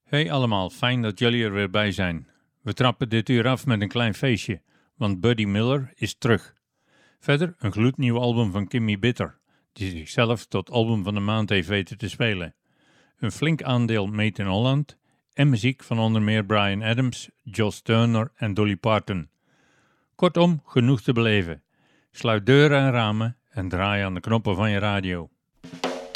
Hey allemaal, fijn dat jullie er weer bij zijn. We trappen dit uur af met een klein feestje, want Buddy Miller is terug. Verder een gloednieuw album van Kimmy Bitter, die zichzelf tot album van de maand heeft weten te spelen. Een flink aandeel Made in Holland en muziek van onder meer Bryan Adams, Joss Turner en Dolly Parton. Kortom, genoeg te beleven. Sluit deuren en ramen en draai aan de knoppen van je radio.